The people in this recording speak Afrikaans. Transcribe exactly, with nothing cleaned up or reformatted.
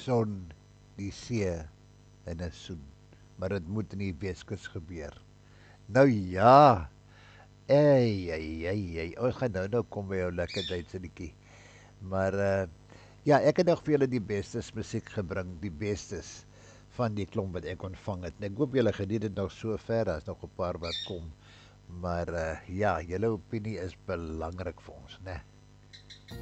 son, die see en 'n soen. Maar dit moet in die Weskus gebeur. Nou ja, ei, ei, ei, ei. Ons gaan nou nou kom by jou lekker Duitse liedjie. Maar uh ja, ek het nog vir julle die bestes musiek gebring, die bestes van die klomp wat ek ontvang het. En ek hoop julle geniet dit nog so ver, daar's nog 'n paar wat kom. Maar uh ja, julle opinie is belangrik vir ons, né?